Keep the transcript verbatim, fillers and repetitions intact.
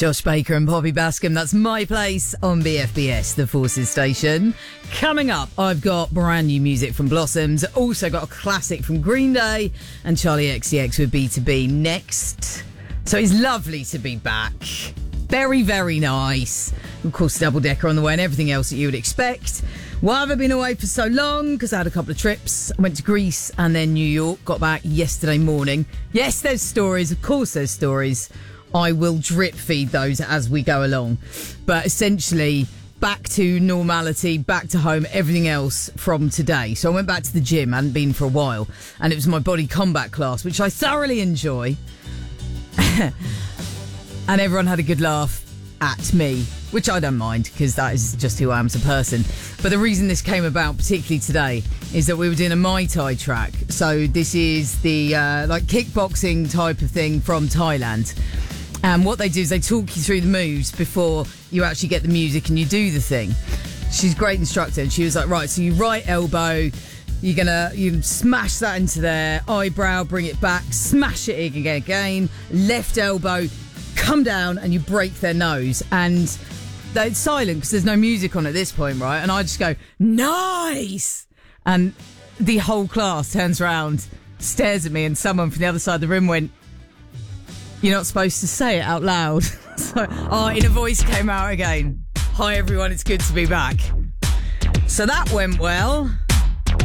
Josh Baker and Poppy Bascom. That's My Place on B F B S, the Forces station. Coming up, I've got brand new music from Blossoms. Also got a classic from Green Day and Charlie X C X with B two B next. So it's lovely to be back. Very, very nice. Of course, double decker on the way and everything else that you would expect. Why have I been away for so long? Because I had a couple of trips. I went to Greece and then New York. Got back yesterday morning. Yes, there's stories. Of course, there's stories. I will drip feed those as we go along. But essentially, back to normality, back to home, everything else from today. So I went back to the gym. I hadn't been for a while. And it was my body combat class, which I thoroughly enjoy. And everyone had a good laugh at me, which I don't mind because that is just who I am as a person. But the reason this came about, particularly today, is that we were doing a Muay Thai track. So this is the uh, like kickboxing type of thing from Thailand. And what they do is they talk you through the moves before you actually get the music and you do the thing. She's a great instructor. And she was like, right, so you right elbow, you're gonna you smash that into their eyebrow, bring it back, smash it again, again, left elbow, come down and you break their nose. And it's silent because there's no music on at this point, right? And I just go, nice! And the whole class turns around, stares at me, and someone from the other side of the room went, you're not supposed to say it out loud. So, oh, inner voice came out again. Hi everyone, it's good to be back. So that went well.